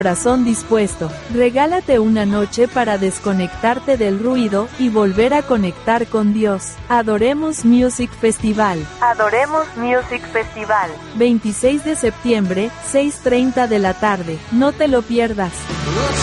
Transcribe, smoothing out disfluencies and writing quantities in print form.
corazón dispuesto. Regálate una noche para desconectarte del ruido y volver a conectar con Dios. Adoremos Music Festival. Adoremos Music Festival. 26 de septiembre, 6:30 de la tarde. No te lo pierdas.